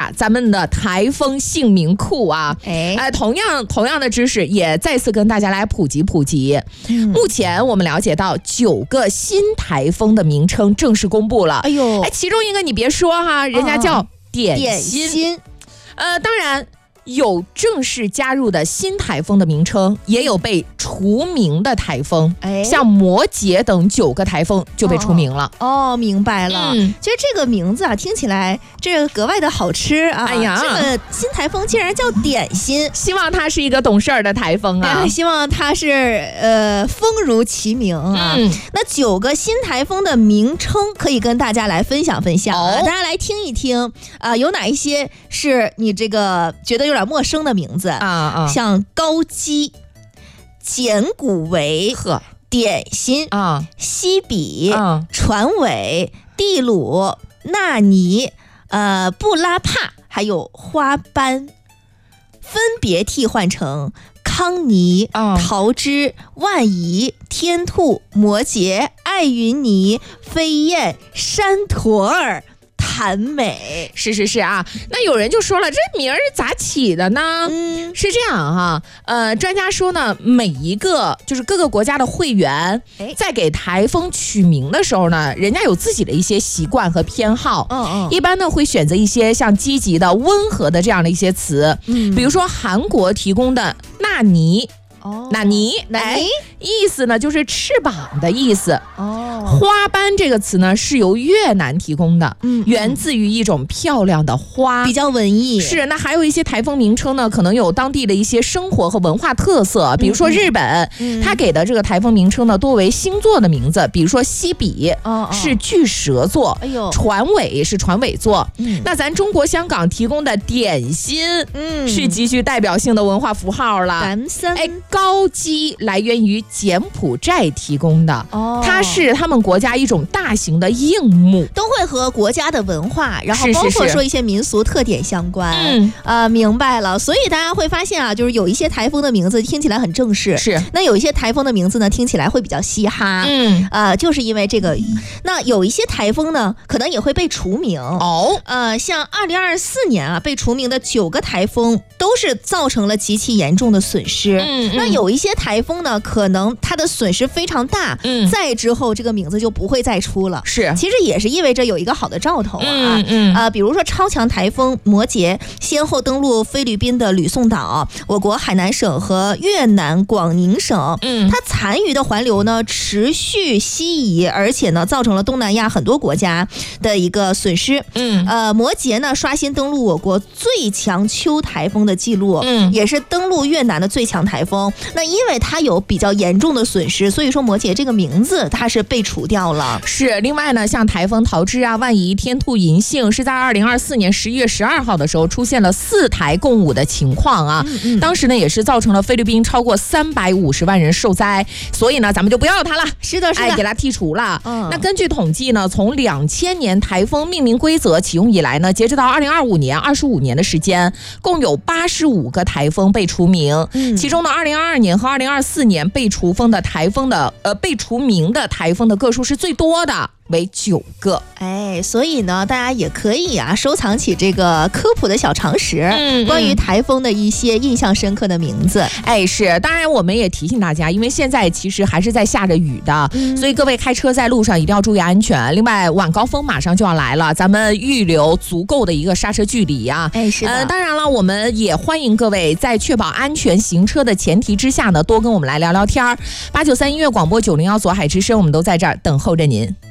下咱们的台风姓名库啊。同样的知识也再次跟大家来普及。目前我们了解到9个新台风的名称正式公布了。其中一个你别说哈，人家叫点心。当然有正式加入的新台风的名称，也有被除名的台风，像摩羯等9个台风就被除名了。 明白了。其实这个名字啊，听起来这个格外的好吃啊。这个新台风竟然叫点心， 希望它是一个懂事儿的台风啊。 希望它是风如其名啊。那9个新台风的名称可以跟大家来分享，大家来听一听有哪一些是你这个觉得有点陌生的名字像高基、简古维、点心西比、船尾、地鲁、纳尼、布拉帕，还有花斑，分别替换成康尼、桃枝、万宜、天兔、摩羯、爱云尼、飞燕、山驼儿、谭美。 是啊。那有人就说了，这名儿咋起的呢？是这样哈，专家说呢，每一个就是各个国家的会员在给台风取名的时候呢，人家有自己的一些习惯和偏好。一般呢会选择一些像积极的、温和的这样的一些词。比如说韩国提供的纳尼。纳尼意思呢就是翅膀的意思。花斑这个词呢是由越南提供的，源自于一种漂亮的花， 比较文艺。 是，那还有一些台风名称呢，可能有当地的一些生活和文化特色。比如说日本，它给的这个台风名称呢多为星座的名字，比如说西比是巨蛇座，船尾是船尾座。那咱中国香港提供的点心是极具代表性的文化符号了。高基来源于柬埔寨提供的，它是他们国家一种大型的硬木， 都会和国家的文化，然后包括说一些民俗特点相关。明白了。所以大家会发现啊，就是有一些台风的名字听起来很正式，那有一些台风的名字呢听起来会比较嘻哈。就是因为这个。那有一些台风呢可能也会被除名。像2024年啊被除名的9个台风都是造成了极其严重的损失。那有一些台风呢可能它的损失非常大，再之后这个名字就不会再出了。其实也是意味着有一个好的兆头啊。比如说超强台风摩羯先后登陆菲律宾的吕宋岛、我国海南省和越南广宁省。它残余的环流呢持续西移，而且呢造成了东南亚很多国家的一个损失。摩羯呢刷新登陆我国最强秋台风的记录，也是登陆越南的最强台风。那因为它有比较严重的损失，所以说摩羯这个名字它是被除掉了。 另外呢，像台风桃枝啊、万宜、天兔、银杏是在2024年11月12号的时候出现了4台共舞的情况啊。当时呢也是造成了菲律宾超过350万人受灾，所以呢咱们就不要它了。 是的， 给它剔除了。那根据统计呢，从2000年台风命名规则启用以来呢，截止到2025年25年的时间，共有85个台风被除名。其中呢2022年和2024年被除名的台风的个数是最多的，为9个。 所以呢大家也可以啊收藏起这个科普的小常识，关于台风的一些印象深刻的名字。 是，当然我们也提醒大家，因为现在其实还是在下着雨的，所以各位开车在路上一定要注意安全。另外晚高峰马上就要来了，咱们预留足够的一个刹车距离啊。 是的。 当然了，我们也欢迎各位在确保安全行车的前提之下呢，多跟我们来聊聊天。893音乐广播901左海之声，我们都在这儿等候着您。